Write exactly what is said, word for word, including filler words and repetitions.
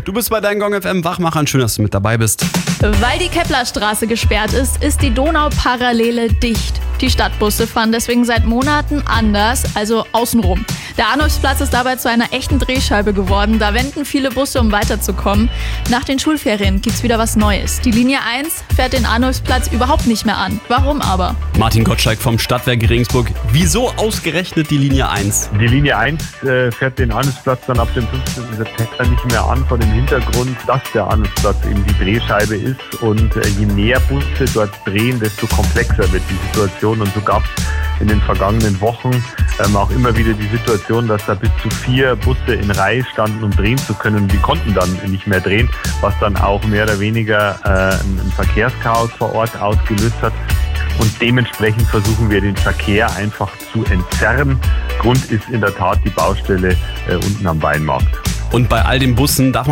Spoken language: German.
Du bist bei deinen Gong F M Wachmachern. Schön, dass du mit dabei bist. Weil die Keplerstraße gesperrt ist, ist die Donauparallele dicht. Die Stadtbusse fahren deswegen seit Monaten anders, also außenrum. Der Arnulfsplatz ist dabei zu einer echten Drehscheibe geworden. Da wenden viele Busse, um weiterzukommen. Nach den Schulferien gibt's wieder was Neues. Die Linie eins fährt den Arnulfsplatz überhaupt nicht mehr an. Warum aber? Martin Gottschalk vom Stadtwerk Regensburg. Wieso ausgerechnet die Linie eins? Die Linie eins äh, fährt den Arnulfsplatz dann ab dem fünfzehnten September nicht mehr an, vor dem Hintergrund, dass der Arnulfsplatz eben die Drehscheibe ist. Und äh, je mehr Busse dort drehen, desto komplexer wird die Situation. Und so gab es in den vergangenen Wochen ähm, auch immer wieder die Situation, dass da bis zu vier Busse in Reihe standen, um drehen zu können. Die konnten dann nicht mehr drehen, was dann auch mehr oder weniger äh, ein, ein Verkehrschaos vor Ort ausgelöst hat. Und dementsprechend versuchen wir, den Verkehr einfach zu entzerren. Grund ist in der Tat die Baustelle äh, unten am Weinmarkt. Und bei all den Bussen darf man